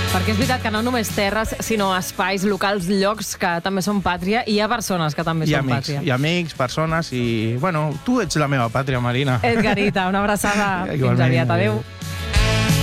Perquè és veritat que no només terres, sinó espais, locals, llocs que també són pàtria, i hi ha persones que també són pàtria. Hi ha amics, persones i... Bueno, tu ets la meva pàtria, Marina. Edgarita, una abraçada. Fins aviat. Adéu.